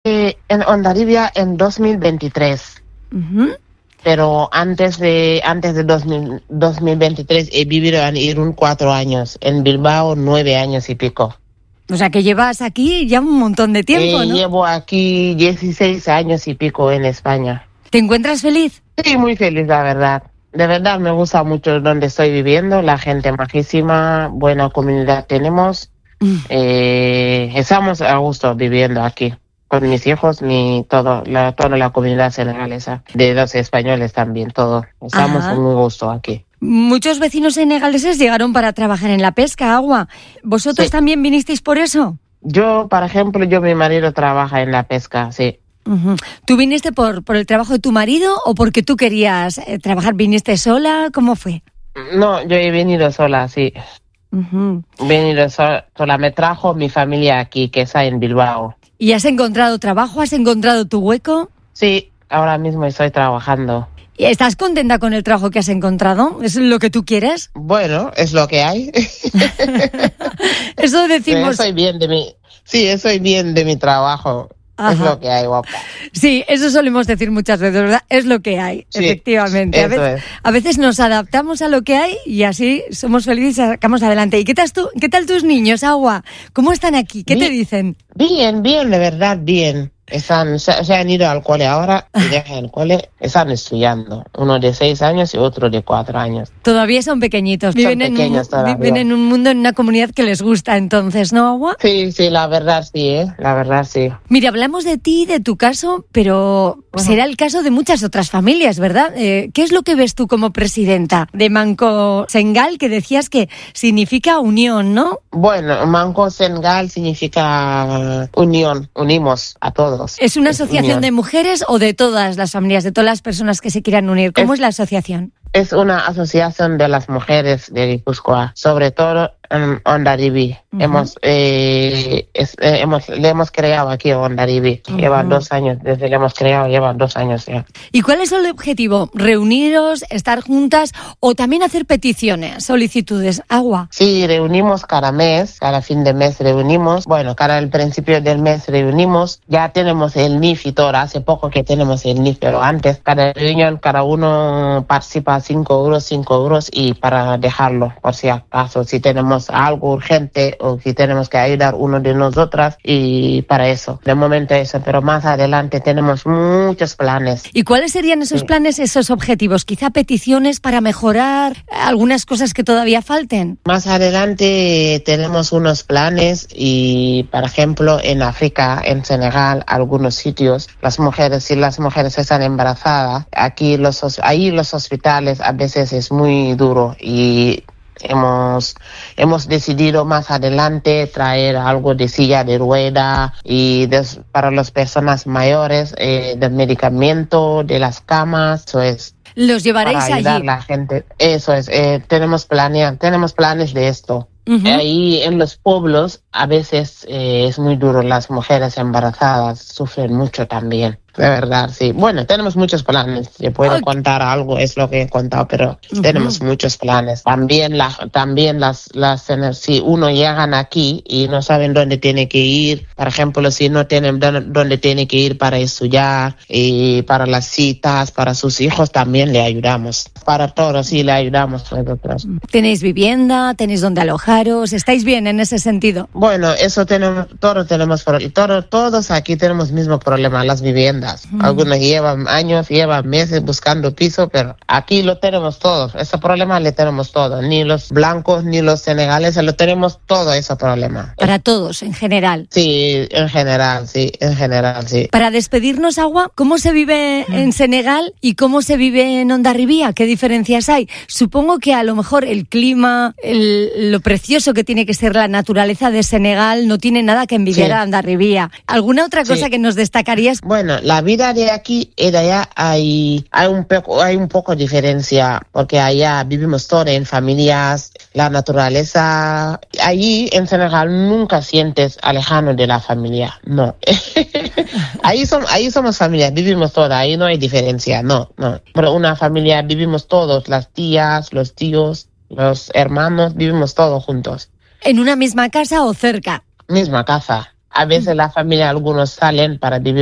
en Hondarribia en 2023. Uh-huh. Pero antes de 2023 he vivido en Irún 4 años, en Bilbao 9 años y pico. O sea, que llevas aquí ya un montón de tiempo, ¿no? Llevo aquí 16 años y pico en España. ¿Te encuentras feliz? Sí, muy feliz, la verdad. De verdad me gusta mucho donde estoy viviendo, la gente majísima, buena comunidad tenemos. Estamos a gusto viviendo aquí. Con mis hijos, toda la comunidad senegalesa, de los españoles también, todo. Estamos muy gusto aquí. Muchos vecinos senegaleses llegaron para trabajar en la pesca, Agua. ¿Vosotros también vinisteis por eso? Yo, por ejemplo, mi marido trabaja en la pesca, sí. Uh-huh. ¿Tú viniste por el trabajo de tu marido o porque tú querías trabajar? ¿Viniste sola? ¿Cómo fue? No, yo he venido sola, sí. Uh-huh. He venido sola. Me trajo mi familia aquí, que está en Bilbao. ¿Y has encontrado trabajo? ¿Has encontrado tu hueco? Sí, ahora mismo estoy trabajando. ¿Y estás contenta con el trabajo que has encontrado? ¿Es lo que tú quieres? Bueno, es lo que hay. Eso decimos... Estoy bien de mi trabajo. Ajá. Es lo que hay, guapa. Sí, eso solemos decir muchas veces, ¿verdad? Es lo que hay, sí, efectivamente. A veces nos adaptamos a lo que hay y así somos felices y sacamos adelante. ¿Y qué tal tus niños, Agua? ¿Cómo están aquí? ¿Qué te dicen? Bien, de verdad, bien. Se han ido al cole ahora y dejan el cole, están estudiando. Uno de 6 años y otro de 4 años. Todavía son pequeñitos. Viven en un mundo, en una comunidad que les gusta entonces, ¿no, Agua? Sí, la verdad sí, la verdad sí. Mira, hablamos de ti, de tu caso, pero será el caso de muchas otras familias, ¿verdad? ¿Qué es lo que ves tú como presidenta de Manco Sengal, que decías que significa unión, ¿no? Bueno, Manco Sengal significa unión, unimos a todos. ¿Es una asociación de mujeres o de todas las familias, de todas las personas que se quieran unir? ¿Cómo es la asociación? Es una asociación de las mujeres de Guipúzcoa, sobre todo en Hondarribia. Uh-huh. Le hemos creado aquí en Hondarribia. Uh-huh. Llevan 2 años, desde que le hemos creado, llevan 2 años ya. ¿Y cuál es el objetivo? ¿Reuniros, estar juntas o también hacer peticiones, solicitudes? Agua. Sí, reunimos cada mes, cada fin de mes reunimos. Bueno, cada el principio del mes reunimos. Ya tenemos el NIF y todo. Hace poco que tenemos el NIF, pero antes, cada reunión, cada uno participa 5 euros y para dejarlo, por si acaso, si tenemos algo urgente o si tenemos que ayudar uno de nosotras, y para eso, de momento eso, pero más adelante tenemos muchos planes. ¿Y cuáles serían esos planes, esos objetivos? Quizá peticiones para mejorar algunas cosas que todavía falten. Más adelante tenemos unos planes y, por ejemplo, en África, en Senegal, algunos sitios, si las mujeres están embarazadas, ahí los hospitales a veces es muy duro y hemos decidido más adelante traer algo de silla de rueda y para las personas mayores, del medicamento, de las camas, eso es. ¿Los llevaréis para ayudar allí? A la gente. Eso es, tenemos planes de esto. Uh-huh. Ahí en los pueblos a veces es muy duro, las mujeres embarazadas sufren mucho también. De verdad, sí. Bueno, tenemos muchos planes. Te puedo contar algo, es lo que he contado, pero tenemos muchos planes. También si uno llegan aquí y no saben dónde tiene que ir, por ejemplo, si no tienen dónde tiene que ir para estudiar y para las citas, para sus hijos, también le ayudamos. Para todos, sí, le ayudamos nosotros. ¿Tenéis vivienda? ¿Tenéis dónde alojaros? ¿Estáis bien en ese sentido? Bueno, eso todos aquí tenemos el mismo problema, las viviendas. Algunos llevan años, llevan meses buscando piso, pero aquí lo tenemos todos. Ese problema le tenemos todos. Ni los blancos ni los senegaleses lo tenemos todo ese problema. Para todos, en general. Sí, en general, sí. Para despedirnos, Agua, ¿cómo se vive en Senegal y cómo se vive en Hondarribia? ¿Qué diferencias hay? Supongo que a lo mejor el clima, lo precioso que tiene que ser la naturaleza de Senegal no tiene nada que envidiar a Hondarribia. ¿Alguna otra cosa que nos destacarías? Bueno, la vida de aquí y de allá hay un poco de diferencia, porque allá vivimos todos en familias, la naturaleza. Allí en Senegal nunca sientes alejado de la familia, no. Ahí somos familia, vivimos todos, ahí no hay diferencia, no. Pero una familia vivimos todos, las tías, los tíos, los hermanos, vivimos todos juntos. ¿En una misma casa o cerca? Misma casa. A veces la familia, algunos salen para vivir